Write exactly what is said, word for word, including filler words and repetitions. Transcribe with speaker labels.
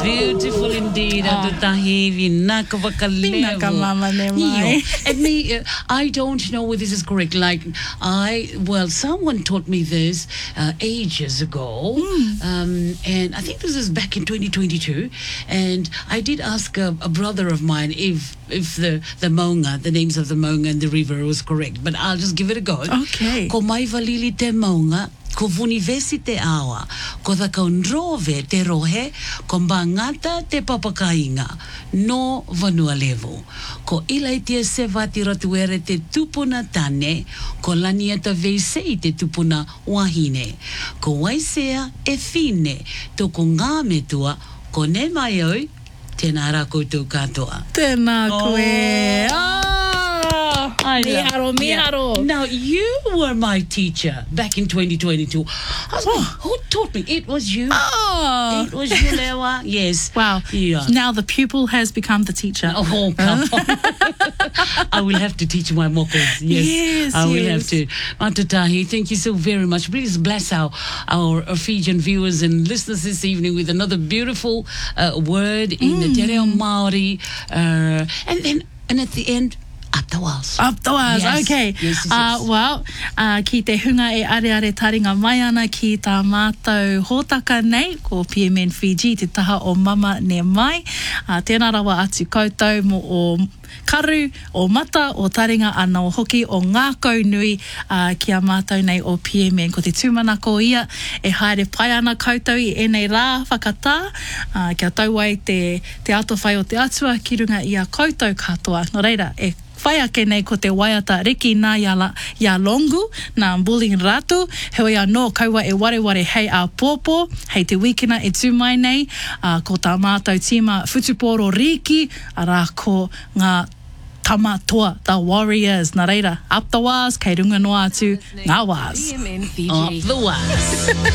Speaker 1: beautiful indeed. Oh.
Speaker 2: Pinaka mama ne mai.
Speaker 1: And me, uh, I don't know whether this is correct. Like, I, well, someone taught me this uh, ages ago. Mm. Um, and I think this is back in twenty twenty-two. And I did ask a, a brother of mine if if the, the maunga, the names of the maunga and the river was correct. But I'll just give it a go.
Speaker 2: Okay.
Speaker 1: Ko mai valili te maunga, ko vunivesi te awa, ko thakau ndrove te rohe, ko mbangata te papakainga, no vanua levo. Ko ilaitia se vati ratuere te tupuna tane, ko laniata veisei te tupuna wahine. Ko waisea e fine, toko ngame tua, ko ne mai oi, tēnā rā koutou katoa.
Speaker 2: Tēnā koe.
Speaker 1: Oh.
Speaker 2: Oh, miharo, miharo.
Speaker 1: Yeah. Now, you were my teacher back in twenty twenty-two. I was like, who taught me? It was you.
Speaker 2: Oh.
Speaker 1: It was you, Lewa. Yes.
Speaker 2: Wow.
Speaker 1: Yeah.
Speaker 2: Now the pupil has become the teacher.
Speaker 1: Oh, come on. I will have to teach my mokos. Yes.
Speaker 2: Yes,
Speaker 1: I will
Speaker 2: yes.
Speaker 1: have to. Matatahi, thank you so very much. Please bless our, our Fijian viewers and listeners this evening with another beautiful uh, word in mm. the Te Reo Māori. Uh, and then, and at the end, up the walls.
Speaker 2: Up the walls,
Speaker 1: yes.
Speaker 2: okay.
Speaker 1: Yes, yes, yes.
Speaker 2: Uh, well, uh, ki te hunga e are are taringa mai ana ki tā mātou hōtaka nei, ko P M N Fiji, te taha o mama ne mai. Uh, tēnā rawa atu koutou mo o karu, o mata, o taringa ana o hoki, o ngākau nui uh, ki a mātou nei o P M N. Ko te tūmanako ia, e haere pai ana koutou i enei rā whakatā. Uh, kia tauai te, te ato whai o te atua, ki runga i a koutou katoa. No reira, e whai ake nei ko te waiata reki nā ia, la, ia longu, nā mbuli ratu, heoi anō kaua e ware ware hei a pōpō, hei te wikina e tū mai nei, uh, ko tā mātou tīma Futupōro Riki, arā ko ngā tama toa, the Warriors, nā reira, up the wās, kei runga noa atu, ngā wās.
Speaker 1: Up the wās.